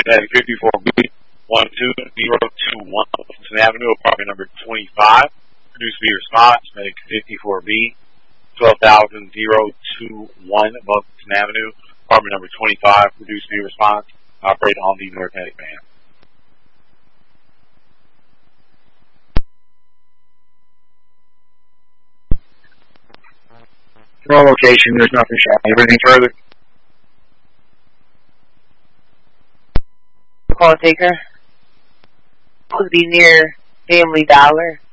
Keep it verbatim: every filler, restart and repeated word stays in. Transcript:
North fifty-four B, one two zero two one, Wilson Avenue, apartment number twenty-five. Produce me response, medic fifty-four B, twelve thousand twenty-one, Wilson Avenue, apartment number twenty-five. Produce me response, operate on the North Medic van. No location, there's nothing shot. Everything further? Call taker. Would be near Family Dollar.